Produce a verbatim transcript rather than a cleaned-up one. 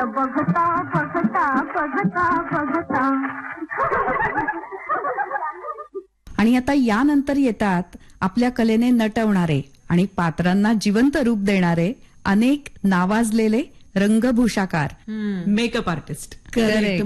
बघता बघता बघता बघता. आणि आता यानंतर येतात आपल्या कलेने नटवणारे आणि पात्रांना जिवंत रूप देणारे अनेक नावाजलेले रंगभूषाकार, मेकअप आर्टिस्ट. करेक्ट.